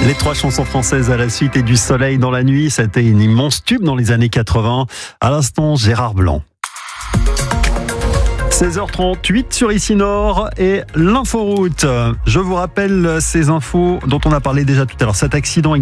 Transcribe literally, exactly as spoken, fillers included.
Les trois chansons françaises à la suite et du soleil dans la nuit, c'était une immense tube dans les années quatre-vingts. À l'instant, Gérard Blanc. seize heures trente-huit sur Ici Nord et l'inforoute. Je vous rappelle ces infos dont on a parlé déjà tout à l'heure. Cet accident